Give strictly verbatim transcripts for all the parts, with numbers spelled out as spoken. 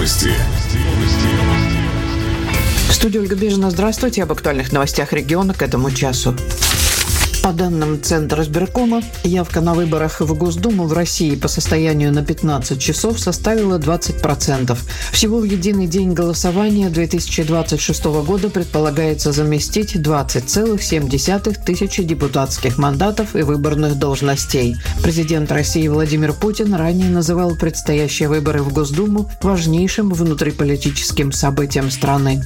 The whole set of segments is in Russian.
Новости. В студии Ольга Бежина. Здравствуйте. Об актуальных новостях региона к этому часу. По данным Центра избиркома, явка на выборах в Госдуму в России по состоянию на пятнадцать часов составила двадцать процентов. Всего в единый день голосования две тысячи двадцать шестого года предполагается заместить двадцать целых семь десятых тысячи депутатских мандатов и выборных должностей. Президент России Владимир Путин ранее называл предстоящие выборы в Госдуму важнейшим внутриполитическим событием страны.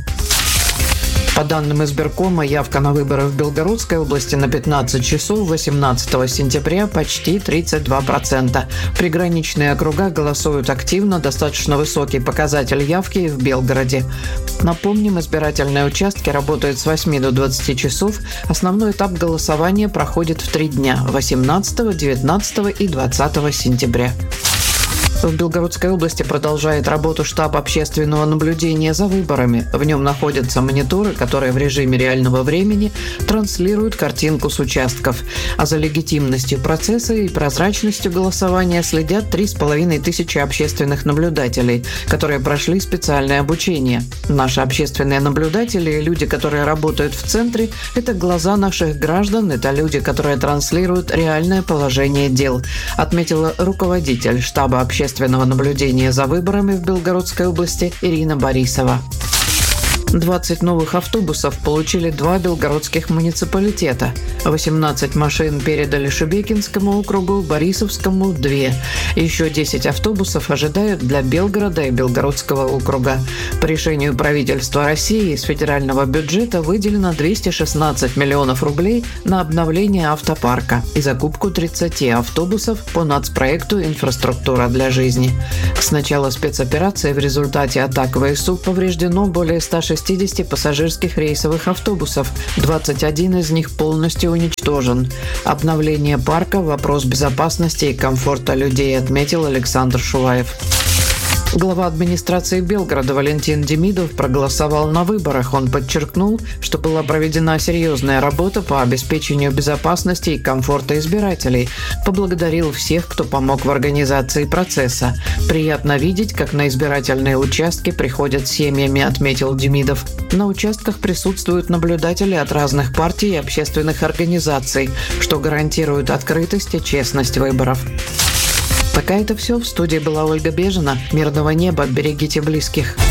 По данным избиркома, явка на выборы в Белгородской области на пятнадцать часов восемнадцатого сентября почти тридцать два процента. Приграничные округа голосуют активно, достаточно высокий показатель явки в Белгороде. Напомним, избирательные участки работают с восьми до двадцати часов. Основной этап голосования проходит в три дня – восемнадцатого, девятнадцатого и двадцатого сентября. В Белгородской области продолжает работу штаб общественного наблюдения за выборами. В нем находятся мониторы, которые в режиме реального времени транслируют картинку с участков. А за легитимностью процесса и прозрачностью голосования следят три с половиной тысячи общественных наблюдателей, которые прошли специальное обучение. Наши общественные наблюдатели и люди, которые работают в центре, это глаза наших граждан, это люди, которые транслируют реальное положение дел, отметила руководитель штаба общественного наблюдения за выборами в Белгородской области Ирина Борисова. двадцать новых автобусов получили два белгородских муниципалитета. восемнадцать машин передали Шебекинскому округу, Борисовскому – две. Еще десять автобусов ожидают для Белгорода и Белгородского округа. По решению правительства России из федерального бюджета выделено двести шестнадцать миллионов рублей на обновление автопарка и закупку тридцати автобусов по нацпроекту «Инфраструктура для жизни». С начала спецоперации в результате атак ВСУ повреждено более ста шестидесяти пассажирских рейсовых автобусов. двадцать один из них полностью уничтожен. Обновление парка – вопрос безопасности и комфорта людей, отметил Александр Шуваев. Глава администрации Белгорода Валентин Демидов проголосовал на выборах. Он подчеркнул, что была проведена серьезная работа по обеспечению безопасности и комфорта избирателей. Поблагодарил всех, кто помог в организации процесса. «Приятно видеть, как на избирательные участки приходят семьями», отметил Демидов. На участках присутствуют наблюдатели от разных партий и общественных организаций, что гарантирует открытость и честность выборов. Пока это все. В студии была Ольга Бежина. Мирного неба, берегите близких.